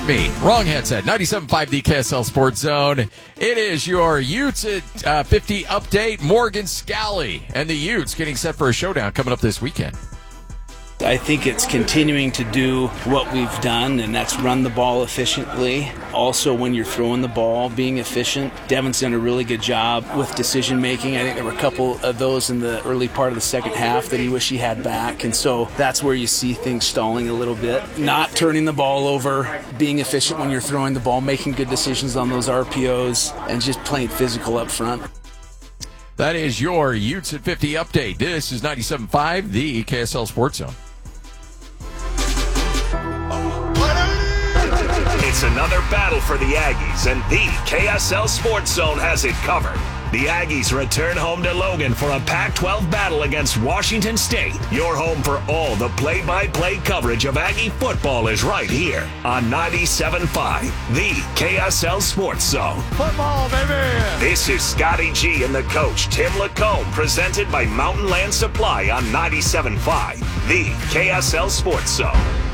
me. Wrong headset. 97.5 the KSL Sports Zone. It is your Utes at 50 update. Morgan Scally and the Utes getting set for a showdown coming up this weekend. I think it's continuing to do what we've done, and that's run the ball efficiently. Also, when you're throwing the ball, being efficient. Devin's done a really good job with decision-making. I think there were a couple of those in the early part of the second half that he wished he had back, and so that's where you see things stalling a little bit. Not turning the ball over, being efficient when you're throwing the ball, making good decisions on those RPOs, and just playing physical up front. That is your Utes at 50 update. This is 97.5 the KSL Sports Zone. It's another battle for the Aggies, and the KSL Sports Zone has it covered. The Aggies return home to Logan for a Pac-12 battle against Washington State. Your home for all the play-by-play coverage of Aggie football is right here on 97.5, the KSL Sports Zone. Football, baby! This is Scotty G and the coach, Tim Lacombe, presented by Mountain Land Supply on 97.5, the KSL Sports Zone.